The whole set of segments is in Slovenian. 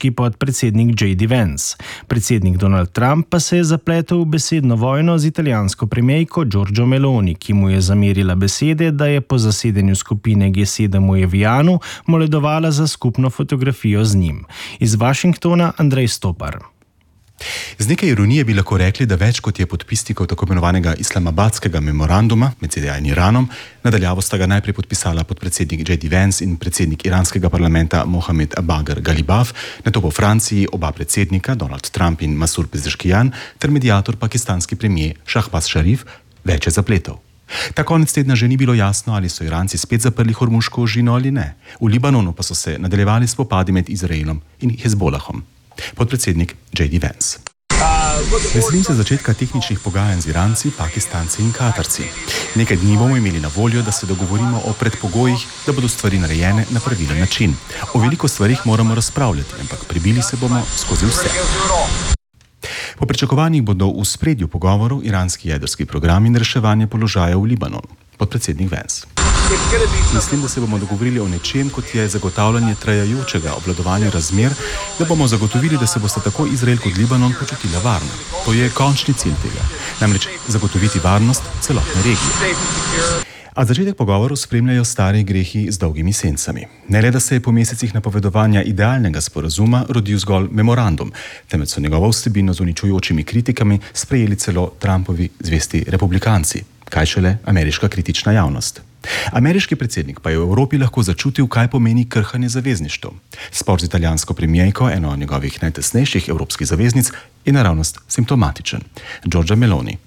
ameriški podpredsednik J.D. Vance. Predsednik Donald Trump pa se je zapletel v besedno vojno z italijansko premijejko Giorgio Meloni, ki mu je zamerila besede, da je po zasedanju skupine G7 v Evianu moledovala za skupno fotografijo z njim. Iz Washingtona Andrej Stopar. Z nekaj ironije bi lahko rekli, da več kot je podpisnikov tako imenovanega islamabadskega memoranduma med ZDA in Iranom, nadaljavo sta ga najprej podpisala podpredsednik J.D. Vance in predsednik iranskega parlamenta Mohamed Bagher Ghalibaf, nato po Franciji oba predsednika Donald Trump in Masoud Pezeshkian ter mediator pakistanski premier Shahbaz Sharif, več je zapletov. Ta konec tedna že ni bilo jasno, ali so Iranci spet zaprli Hormuško ožino ali ne. V Libanonu pa so se nadaljevali spopadi med Izraelom in Hezbolahom. Podpredsednik J.D. Vance. Veselim se začetka tehničnih pogajanj z Iranci, Pakistanci in Katarci. Nekaj dni bomo imeli na voljo, da se dogovorimo o predpogojih, da bodo stvari narejene na pravilen način. O veliko stvarih moramo razpravljati, ampak prebili se bomo skozi vse. Po pričakovanjih bodo v spredju pogovorov iranski jedrski program in reševanje položaja v Libanonu. Podpredsednik Vance. Mislim, da se bomo dogovorili o nečem, kot je zagotavljanje trajajočega obvladovanja razmer, da bomo zagotovili, da se bosta tako Izrael kot Libanon počutila varno. To je končni cilj tega. Namreč zagotoviti varnost celotne regije. A začetek pogovorov spremljajo stari grehi z dolgimi sencami. Ne le, da se je po mesecih napovedovanja idealnega sporazuma rodil zgolj memorandum, temveč so njegovo vsebino z uničujočimi kritikami sprejeli celo Trumpovi zvesti republikanci. Kaj šele ameriška kritična javnost. Ameriški predsednik pa je v Evropi lahko začutil, kaj pomeni krhanje zavezništev. Spor z italijansko premijejko, eno od njegovih najtesnejših evropskih zaveznic, je naravnost simptomatičen. Giorgia Meloni.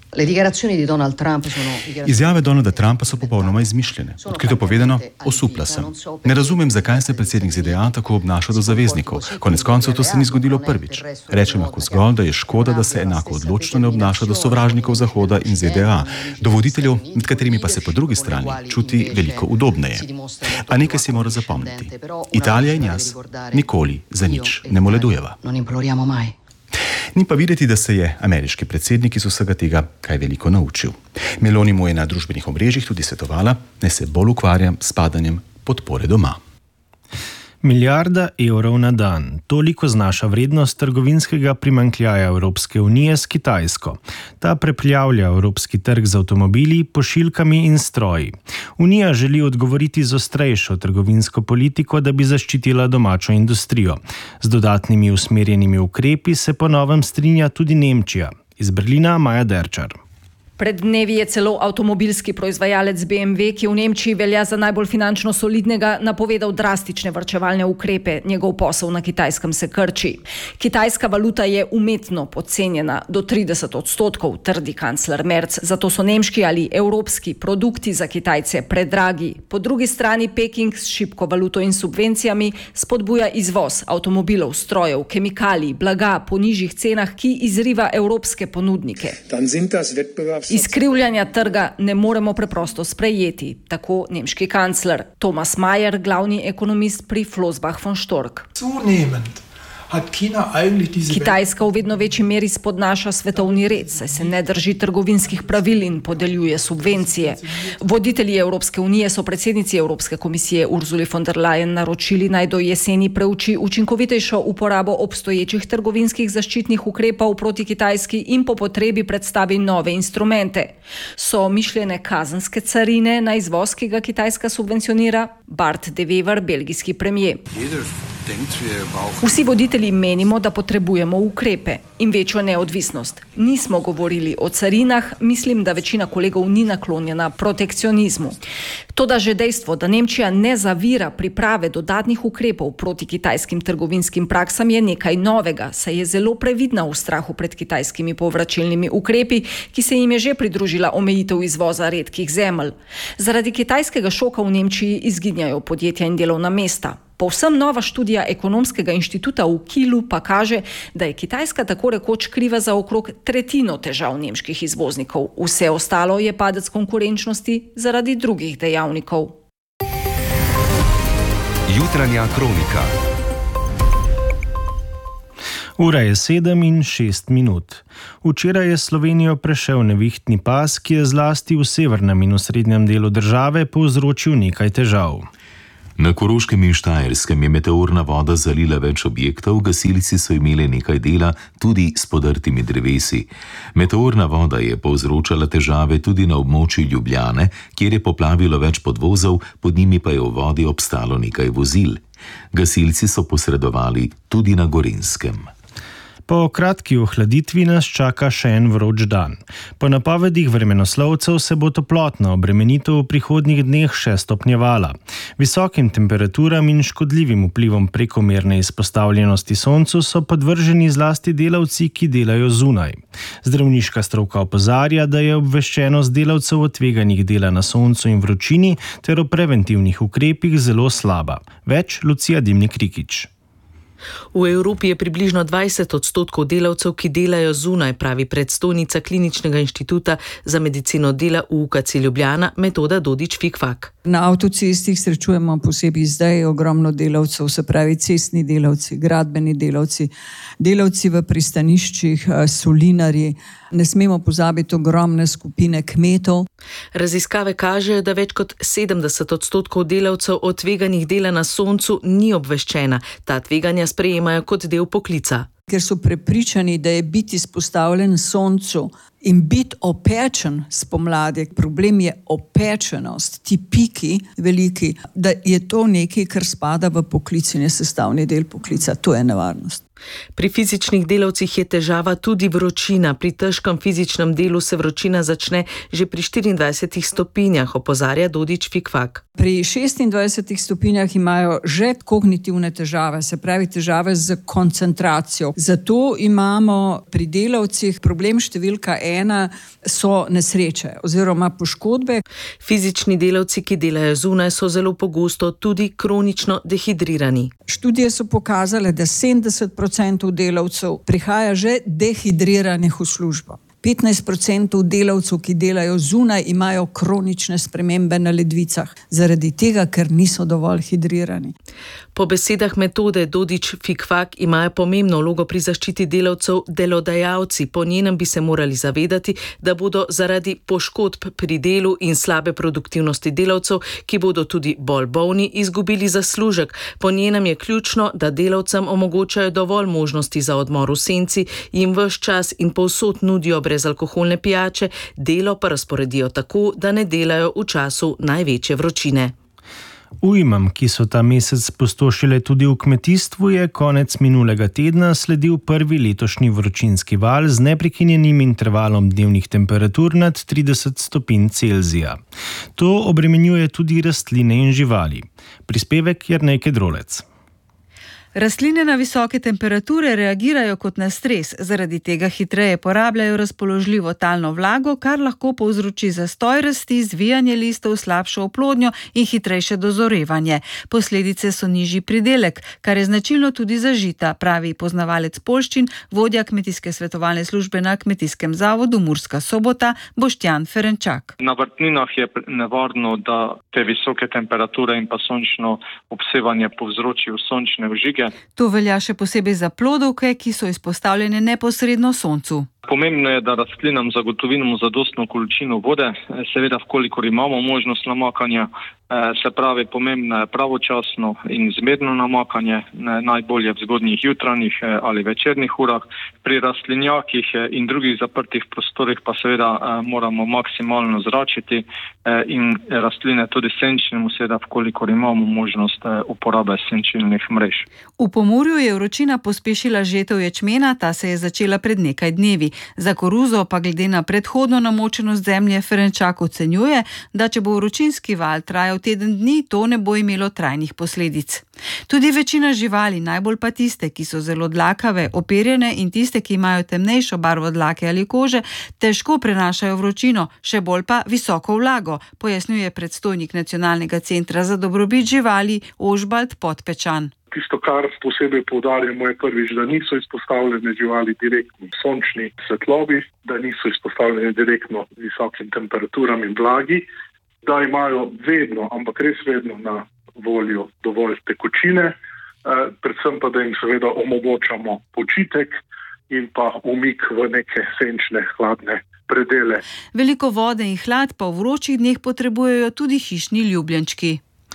Izjave Donalda Trumpa so popolnoma izmišljene. Odkrito povedano, osupla sem. Ne razumem, zakaj se predsednik ZDA tako obnaša do zaveznikov. Konec koncev to se ni zgodilo prvič. Rečem lahko zgolj, da je škoda, da se enako odločno ne obnaša do sovražnikov Zahoda in ZDA, do voditeljev, med katerimi pa se po drugi strani čuti veliko udobneje. A nekaj si mora zapomniti. Italija in jaz nikoli za nič ne moledujeva. Ni pa videti, da se je ameriški predsednik iz vsega tega kaj veliko naučil. Meloni mu je na družbenih omrežjih tudi svetovala, naj se bolj ukvarja s padanjem podpore doma. Milijarda evrov na dan. Toliko znaša vrednost trgovinskega primanjkljaja Evropske unije s Kitajsko. Ta preplavlja evropski trg z avtomobili, pošiljkami in stroji. Unija želi odgovoriti z ostrejšo trgovinsko politiko, da bi zaščitila domačo industrijo. Z dodatnimi usmerjenimi ukrepi se po novem strinja tudi Nemčija. Iz Berlina Maja Derčar. Pred dnevi je celo avtomobilski proizvajalec BMW, ki v Nemčiji velja za najbolj finančno solidnega, napovedal drastične varčevalne ukrepe. Njegov posel na Kitajskem se krči. Kitajska valuta je umetno podcenjena do 30%, trdi kancler Merz. Zato so nemški ali evropski produkti za Kitajce predragi. Po drugi strani Peking s šibko valuto in subvencijami spodbuja izvoz avtomobilov, strojev, kemikalij, blaga po nižjih cenah, ki izriva evropske ponudnike. Izkrivljanja trga ne moremo preprosto sprejeti, tako nemški kancler. Thomas Mayer, glavni ekonomist pri Flossbach von Storch. Kitajska v vedno večji meri spodnaša svetovni red, saj se ne drži trgovinskih pravil in podeljuje subvencije. Voditelji Evropske unije so predsednici Evropske komisije Ursuli von der Leyen naročili, naj do jeseni preuči učinkovitejšo uporabo obstoječih trgovinskih zaščitnih ukrepov proti Kitajski in po potrebi predstavi nove instrumente. So mišljene kazenske carine na izvoz, ki ga Kitajska subvencionira? Bart de Wever, belgijski premier. Vsi voditelji menimo, da potrebujemo ukrepe in večjo neodvisnost. Nismo govorili o carinah, mislim, da večina kolegov ni naklonjena protekcionizmu. Toda že dejstvo, da Nemčija ne zavira priprave dodatnih ukrepov proti kitajskim trgovinskim praksam, je nekaj novega, saj je zelo previdna v strahu pred kitajskimi povračilnimi ukrepi, ki se jim je že pridružila omejitev izvoza redkih zemelj. Zaradi kitajskega šoka v Nemčiji izginjajo podjetja in delovna mesta. Povsem nova študija Ekonomskega inštituta v Kielu pa kaže, da je Kitajska tako rekoč kriva za okrog tretjino težav nemških izvoznikov. Vse ostalo je padec konkurenčnosti zaradi drugih dejavnikov. Jutranja kronika. Ura je 7:06. Včeraj je Slovenijo prešel nevihtni pas, ki je zlasti v severnem in v srednjem delu države povzročil nekaj težav. Na Koroškem in Štajerskem je meteorna voda zalila več objektov, gasilci so imeli nekaj dela tudi s podrtimi drevesi. Meteorna voda je povzročala težave tudi na območju Ljubljane, kjer je poplavilo več podvozov, pod njimi pa je v vodi obstalo nekaj vozil. Gasilci so posredovali tudi na Gorenjskem. Po kratki ohladitvi nas čaka še en vroč dan. Po napovedih vremenoslovcev se bo toplotna obremenitev v prihodnjih dneh še stopnjevala. Visokim temperaturam in škodljivim vplivom prekomerne izpostavljenosti soncu so podvrženi zlasti delavci, ki delajo zunaj. Zdravniška stroka opozarja, da je obveščenost delavcev o tveganjih dela na soncu in vročini ter o preventivnih ukrepih zelo slaba. Več Lucija Dimnik-Rikić. V Evropi je približno 20% delavcev, ki delajo zunaj, pravi predstojnica Kliničnega inštituta za medicino dela v UKC Ljubljana Metoda Dodič-Fikfak. Na avtocestih srečujemo posebej zdaj ogromno delavcev, se pravi cestni delavci, gradbeni delavci, delavci v pristaniščih, solinarji. Ne smemo pozabiti ogromne skupine kmetov. Raziskave kažejo, da več kot 70% delavcev o tveganjih dela na soncu ni obveščena. Ta tveganja sprejemajo kot del poklica. Ker so prepričani, da je biti izpostavljen soncu in biti opečen spomladi. Problem je opečenost, ti piki veliki, da je to nekaj, kar spada v poklic in je sestavni del poklica. To je nevarnost. Pri fizičnih delavcih je težava tudi vročina. Pri težkem fizičnem delu se vročina začne že pri 24 stopinjah, opozarja Dodič-Fikfak. Pri 26 stopinjah imajo že kognitivne težave, se pravi težave z koncentracijo. Zato imamo pri delavcih problem številka 1 so nesreče oziroma poškodbe. Fizični delavci, ki delajo zunaj, so zelo pogosto tudi kronično dehidrirani. Študije so pokazale, da 70% delavcev prihaja že dehidriranih v službo. 15% delavcev, ki delajo zunaj, imajo kronične spremembe na ledvicah, zaradi tega, ker niso dovolj hidrirani. Po besedah Metode Dodič-Fikfak imajo pomembno vlogo pri zaščiti delavcev delodajalci. Po njenem bi se morali zavedati, da bodo zaradi poškodb pri delu in slabe produktivnosti delavcev, ki bodo tudi bolj bolni, izgubili zaslužek. Po njenem je ključno, da delavcem omogočajo dovolj možnosti za odmor v senci, jim ves čas in povsod nudijo brezalkoholne pijače, delo pa razporedijo tako, da ne delajo v času največje vročine. Ujmam, ki so ta mesec pustošile tudi v kmetijstvu, je konec minulega tedna sledil prvi letošnji vročinski val z neprekinjenim intervalom dnevnih temperatur nad 30 stopinj Celzija. To obremenjuje tudi rastline in živali. Prispevek Jernej Kedrolec. Rastline na visoke temperature reagirajo kot na stres, zaradi tega hitreje porabljajo razpoložljivo talno vlago, kar lahko povzroči zastoj rasti, zvijanje listov, slabšo oplodnjo in hitrejše dozorevanje. Posledice so nižji pridelek, kar je značilno tudi za žita, pravi poznavalec poljščin, vodja kmetijske svetovalne službe na Kmetijskem zavodu Murska Sobota Boštjan Ferenčak. Na vrtninah je nevarno, da te visoke temperature in pa sončno obsevanje povzročijo sončne vžige. To velja še posebej za plodovke, ki so izpostavljene neposredno soncu. Pomembno je, da rastlinam zagotovimo zadostno količino vode, seveda vkolikor imamo možnost namakanja, se pravi pomembno je pravočasno in zmerno namakanje, najbolje v zgodnjih jutranjih ali večernih urah. Pri rastlinjakih in drugih zaprtih prostorih pa seveda moramo maksimalno zračiti in rastline tudi senčnemu, seveda vkolikor imamo možnost uporabe senčilnih mrež. V Pomurju je vročina pospešila žetev ječmena, ta se je začela pred nekaj dnevi. Za koruzo pa glede na predhodno namočenost zemlje Ferenčak ocenjuje, da če bo vročinski val trajal teden dni, to ne bo imelo trajnih posledic. Tudi večina živali, najbolj pa tiste, ki so zelo dlakave, operjene in tiste, ki imajo temnejšo barvo dlake ali kože, težko prenašajo vročino, še bolj pa visoko vlago, pojasnjuje predstojnik Nacionalnega centra za dobrobit živali Ožbalt Podpečan. Tisto, kar posebej poudarjamo, je prvič, da niso izpostavljene živali direktno sončni svetlobi, da niso izpostavljene direktno visokim temperaturam in vlagi, da imajo vedno, ampak res vedno na voljo dovolj tekočine, predvsem pa, da jim seveda omogočamo počitek in pa umik v neke senčne, hladne predele. Veliko vode in hlad pa v vročih dneh potrebujejo tudi hišni ljubljenčki.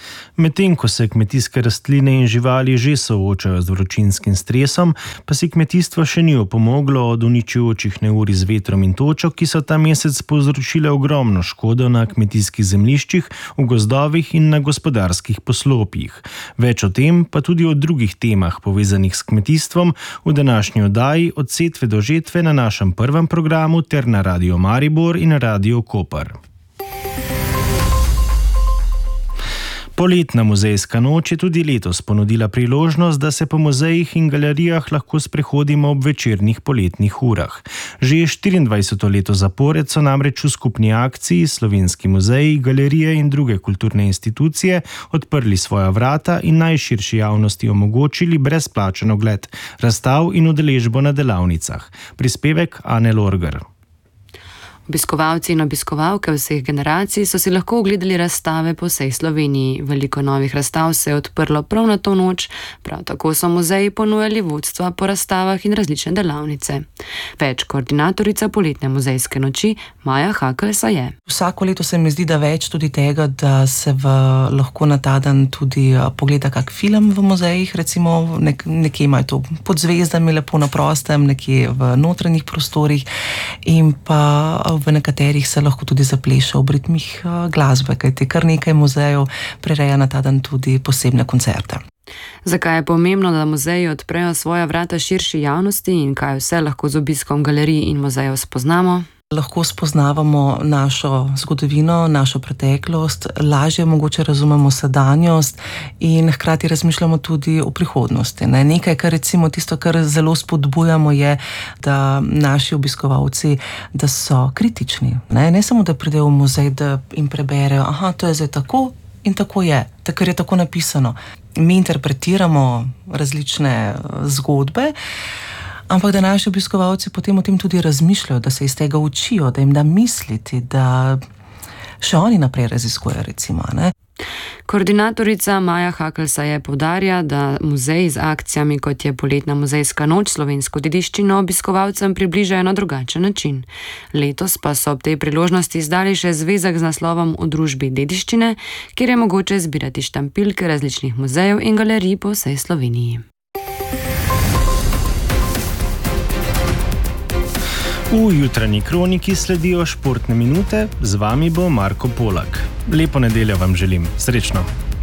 Medtem ko se kmetijske rastline in živali že soočajo z vročinskim stresom, pa si kmetijstvo še ni opomoglo od uničujočih neurij z vetrom in točo, ki so ta mesec povzročile ogromno škodo na kmetijskih zemljiščih, v gozdovih in na gospodarskih poslopjih. Več o tem, pa tudi o drugih temah povezanih s kmetijstvom, v današnji oddaji Od setve do žetve na našem prvem programu ter na Radio Maribor in Radio Koper. Poletna muzejska noč je tudi letos ponudila priložnost, da se po muzejih in galerijah lahko sprehodimo ob večernih poletnih urah. Že 24. leto zapored so namreč v skupni akciji Slovenski muzeji, galerije in druge kulturne institucije odprli svoja vrata in najširši javnosti omogočili brezplačen ogled razstav in udeležbo na delavnicah. Prispevek Ane Lorger. Obiskovalci in obiskovalke vseh generacij so si lahko ogledali razstave po vsej Sloveniji. Veliko novih razstav se je odprlo prav na to noč, prav tako so muzeji ponujali vodstva po razstavah in različne delavnice. Več koordinatorica poletne muzejske noči Maja Hakelsa je. Vsako leto se mi zdi, da več tudi tega, da se lahko na ta dan tudi pogleda kak film v muzejih, recimo nekje imajo to pod zvezdami lepo na prostem, nekje v notranjih prostorih in pa v nekaterih se lahko tudi zapleša ob ritmih glasbe, kajti kar nekaj muzejev prireja na ta dan tudi posebne koncerte. Zakaj je pomembno, da muzeji odprejo svoja vrata širši javnosti in kaj vse lahko z obiskom galerij in muzejev spoznamo? Lahko spoznavamo našo zgodovino, našo preteklost, lažje mogoče razumemo sedanjost in hkrati razmišljamo tudi o prihodnosti. Nekaj, kar recimo tisto, kar zelo spodbujamo, je, da naši obiskovalci, da so kritični. Ne samo, da pridejo v muzej, da jim preberejo, aha, to je zdaj tako in tako je, ker je tako napisano. Mi interpretiramo različne zgodbe, ampak da naši obiskovalci potem o tem tudi razmišljajo, da se iz tega učijo, da jim da misliti, da še oni naprej raziskujejo, recimo. Koordinatorica Maja Hakelsa je poudarja, da muzeji z akcijami, kot je poletna muzejska noč, slovensko dediščino obiskovalcem približajo na drugačen način. Letos pa so ob tej priložnosti izdali še zvezek z naslovom V družbi dediščine, kjer je mogoče zbirati štampilke različnih muzejev in galerij po vsej Sloveniji. V jutranji kroniki sledijo športne minute, z vami bo Marko Polak. Lepo nedeljo vam želim, srečno!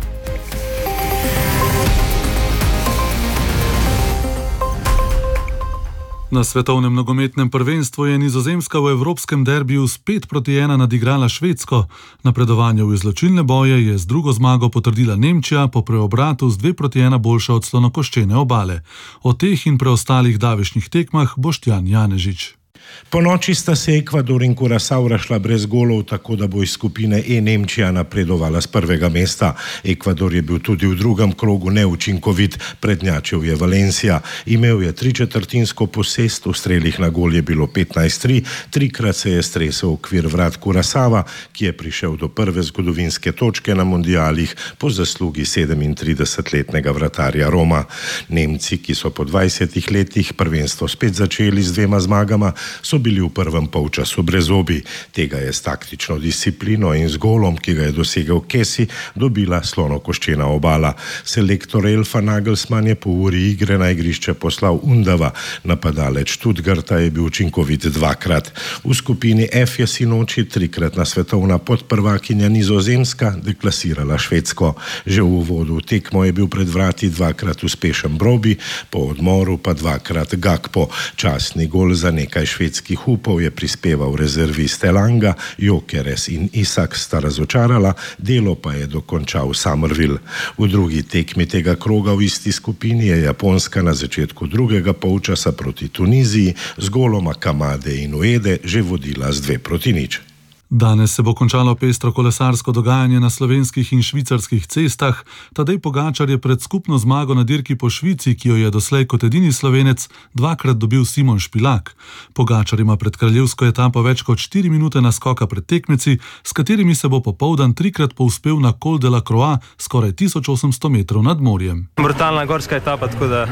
Na svetovnem nogometnem prvenstvu je Nizozemska v evropskem derbiju s 5-1 nadigrala Švedsko. Napredovanje v izločilne boje je z drugo zmago potrdila Nemčija, po preobratu z 2-1 boljša od slonokoščene Obale. O teh in preostalih davešnih tekmah Boštjan Janežič. Po noči sta se Ekvador in Curaçao razšla brez golov, tako da bo iz skupine E Nemčija napredovala z prvega mesta. Ekvador je bil tudi v drugem krogu neučinkovit, prednjačil je Valencia. Imel je 3/4 posest, v strelih na gol je bilo 15-3, trikrat se je stresel okvir vrat Curaçava, ki je prišel do prve zgodovinske točke na mundialih po zaslugi 37-letnega vratarja Roma. Nemci, ki so po 20 letih prvenstvo spet začeli z 2 zmagama, so bili v prvem polčasu brezobi. Tega je s taktično disciplino in z golom, ki ga je dosegel Kesi, dobila slonokoščena Obala. Selektor Elfa Nagelsmann je po uri igre na igrišče poslal Undava. Napadalec Stuttgarta je bil učinkovit 2-krat. V skupini F je sinoči 3-kratna svetovna podprvakinja Nizozemska deklasirala Švedsko. Že v uvodu v tekmo je bil pred vrati 2-krat uspešen Broby, po odmoru pa 2-krat Gakpo. Častni gol za nekaj švedskih upov je prispeval rezervist Elanga, Jokeres in Isak sta razočarala, delo pa je dokončal Summerville. V drugi tekmi tega kroga v isti skupini je Japonska na začetku drugega polčasa proti Tuniziji z goloma Kamade in Uede že vodila z 2-0. Danes se bo končalo pestro kolesarsko dogajanje na slovenskih in švicarskih cestah. Tadej Pogačar je pred skupno zmago na dirki po Švici, ki jo je doslej kot edini Slovenec 2-krat dobil Simon Špilak. Pogačar ima pred kraljevsko etapo več kot 4 minute naskoka pred tekmeci, s katerimi se bo popoldan 3-krat povzpel na Col de la Croix, skoraj 1800 metrov nad morjem. Brutalna gorska etapa, tako da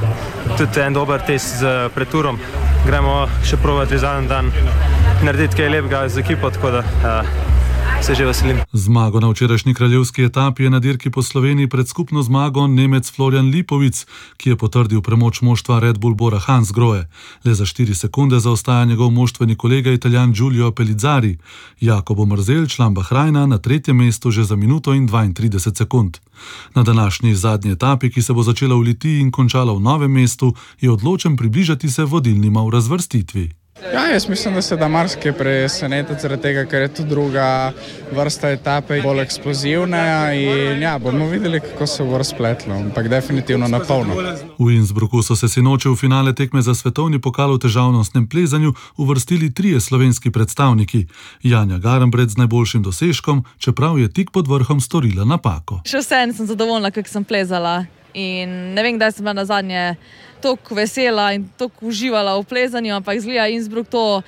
tudi en dober test z preturom. Gremo še provati zadnji dan narediti kaj lepega z ekipo, tako da se že veselim. Zmago na včerajšnji kraljevski etapi je na dirki po Sloveniji pred skupno zmago Nemec Florian Lipovic, ki je potrdil premoč moštva Red Bull Bora Hansgrohe. Le za 4 sekunde zaostaja njegov moštveni kolega Italijan Giulio Pellizzari. Jakobo Mrzel, član Bahrajna, na 3. mestu že za minuto in 32 sekund. Na današnji zadnji etapi, ki se bo začela v Litiji in končala v Novem mestu, je odločen približati se vodilnima v razvrstitvi. Ja, jaz mislim, da se da marsikaj presenetiti zaradi tega, ker je tu druga vrsta etape bolj eksplozivna in ja, bomo videli, kako se bo razpletlo, ampak definitivno na polno. V Innsbrucku so se sinoči v finale tekme za svetovni pokal v težavnostnem plezanju uvrstili 3 slovenski predstavniki. Janja Garnbret z najboljšim dosežkom, čeprav je tik pod vrhom storila napako. Še vseeno sem zadovoljna, kako sem plezala in ne vem, kdaj sem bila nazadnje toliko vesela in toliko uživala v plezanju, ampak zlija Innsbruck to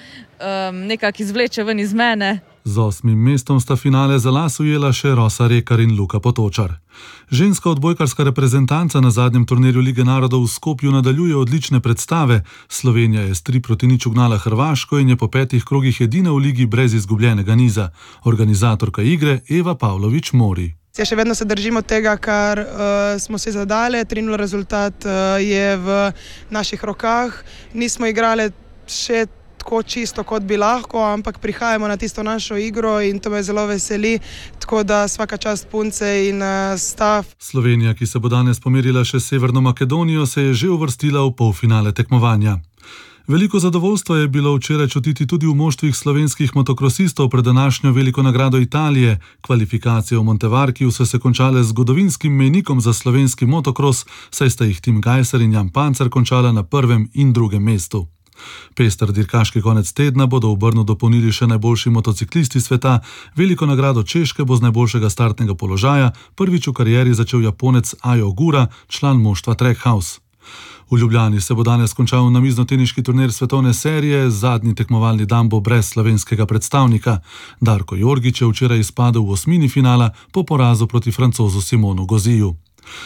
nekako izvleče ven iz mene. Z 8. mestom sta finale za las ujela še Rosa Rekar in Luka Potočar. Ženska odbojkarska reprezentanca na zadnjem turnirju Lige narodov v Skopju nadaljuje odlične predstave. Slovenija je s 3-0 ugnala Hrvaško in je po 5 krogih edina v ligi brez izgubljenega niza. Organizatorka igre Eva Pavlović-Mori. Še vedno se držimo tega, kar smo si zadali. 3-0 rezultat je v naših rokah. Nismo igrali še tako čisto, kot bi lahko, ampak prihajamo na tisto našo igro in to me zelo veseli. Tako da svaka čast punce in stav. Slovenija, ki se bo danes pomerila še s Severno Makedonijo, se je že uvrstila v polfinale tekmovanja. Veliko zadovoljstvo je bilo včeraj čutiti tudi v moštvih slovenskih motokrosistov pred današnjo veliko nagrado Italije. Kvalifikacije v Montevarkiju so se končale z zgodovinskim mejnikom za slovenski motokros, saj sta jih Tim Gajser in Jan Pancer končala na 1. in 2. mestu. Pester dirkaški konec tedna bodo v Brnu dopolnili še najboljši motociklisti sveta. Veliko nagrado Češke bo z najboljšega startnega položaja prvič v karieri začel Japonec Ajo Ogura, član moštva Trackhouse. V Ljubljani se bo danes končal namiznoteniški turnir svetovne serije, zadnji tekmovalni dan bo brez slovenskega predstavnika. Darko Jorgič je včeraj izpadel v 8. finala po porazu proti Francozu Simonu Goziju.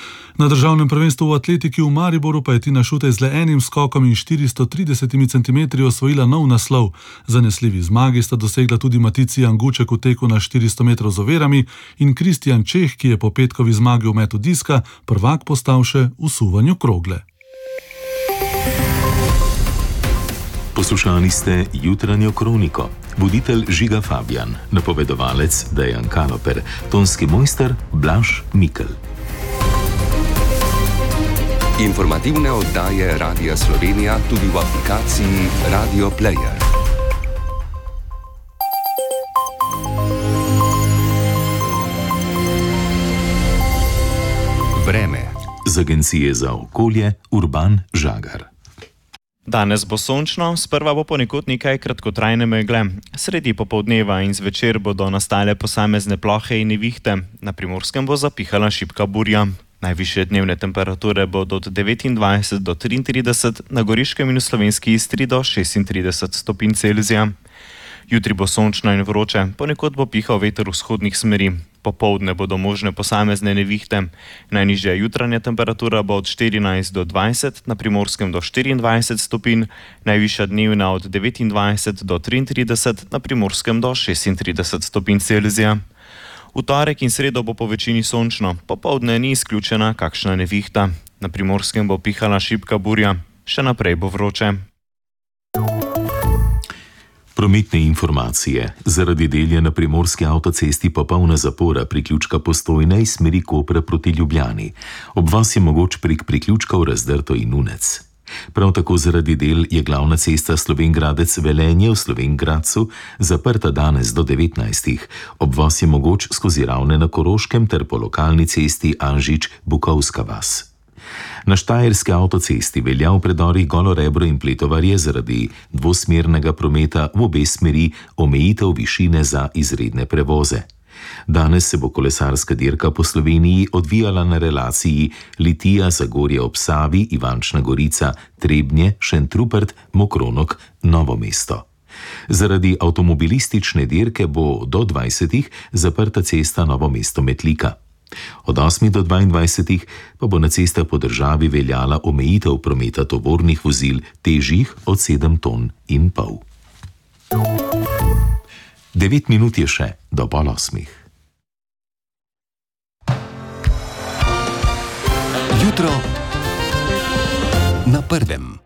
Na državnem prvenstvu v atletiki v Mariboru pa je Tina Šutej z le enim skokom in 430 cm osvojila nov naslov. Zanesljivi zmagi sta dosegla tudi Matici Anguček v teku na 400 metrov z overami in Kristjan Čeh, ki je po petkovi zmagi v metu diska prvak postal še v suvanju krogle. Poslušali ste jutranjo kroniko. Voditelj Žiga Fabjan, napovedovalec Dejan Kaloper, tonski mojster Blaž Mikl. Informativne oddaje Radia Slovenija tudi v aplikaciji Radio Player. Vreme. Z Agencije za okolje Urban Žagar. Danes bo sončno, sprva bo ponekod nekaj kratkotrajne megle. Sredi popoldneva in zvečer bodo nastale posamezne plohe in nevihte. Na Primorskem bo zapihala šibka burja. Najvišje dnevne temperature bodo od 29 do 33, na Goriškem in v slovenski Istri do 36 stopinj Celzija. Jutri bo sončno in vroče, ponekod bo pihal veter vzhodnih smeri. Popoldne bodo možne posamezne nevihte. Najnižja jutranja temperatura bo od 14 do 20, na Primorskem do 24 stopinj, najvišja dnevna od 29 do 33, na Primorskem do 36 stopinj Celzija. V torek in sredo bo po večini sončno, popoldne ni izključena kakšna nevihta. Na Primorskem bo pihala šibka burja, še naprej bo vroče. Prometne informacije. Zaradi delja na primorski avtocesti popolna zapora priključka Postojne iz smeri Kopra proti Ljubljani. Obvoz je mogoč prek priključkov Razdrto in Nunec. Prav tako zaradi del je glavna cesta Slovenj-Gradec-Velenje v Slovenj-Gradcu zaprta danes do 19. Obvoz je mogoč skozi Ravne na Koroškem ter po lokalni cesti Anžič-Bukovska vas. Na štajerski avtocesti velja v predorih Golorebro in Pletovarje zaradi dvosmernega prometa v obe smeri omejitev višine za izredne prevoze. Danes se bo kolesarska dirka po Sloveniji odvijala na relaciji Litija-Zagorje ob Savi, Ivančna Gorica, Trebnje, Šentrupert, Mokronok, Novo mesto. Zaradi avtomobilistične dirke bo do 20. zaprta cesta Novo mesto-Metlika. Od 8. do 22. pa bo na cestah po državi veljala omejitev prometa tovornih vozil težjih od 7,5 ton. 9 minut je še do 7:30. Jutro na prvem.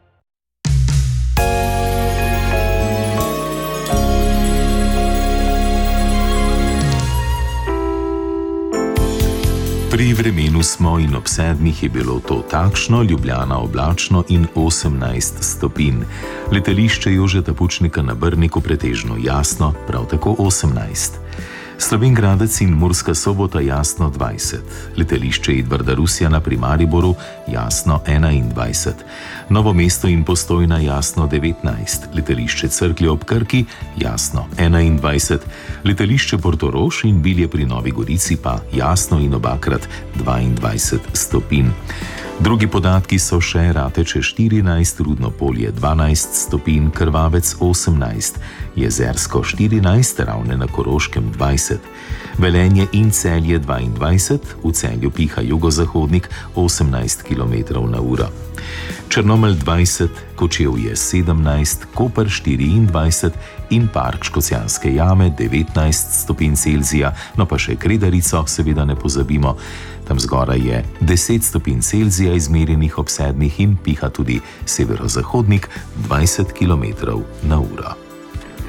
Pri vremenu smo in ob 7 je bilo to takšno, Ljubljana oblačno in 18 stopinj. Letališče Jožeta Pučnika na Brniku pretežno jasno, prav tako 18. Slovenj Gradec in Murska Sobota jasno 20. Letališče Edvarda Rusjana pri Mariboru jasno 21. Novo mesto in Postojna jasno 19. Letališče Cerklje ob Krki jasno 21. Letališče Portorož in Bilje pri Novi Gorici pa jasno in obakrat 22 stopinj. Drugi podatki so še Rateče 14, Rudno Polje 12 stopinj, Krvavec 18, Jezersko 14, Ravne na Koroškem 20, Velenje in Celje 22, v Celju piha jugozahodnik 18 km/h. Črnomelj 20, Kočevje 17, Koper 24 in Park Škocjanske jame 19 stopinj Celzija, no pa še Kredarico seveda ne pozabimo. Tam zgoraj je 10 stopinj Celzija izmerjenih ob 7 in piha tudi severozahodnik 20 km/h.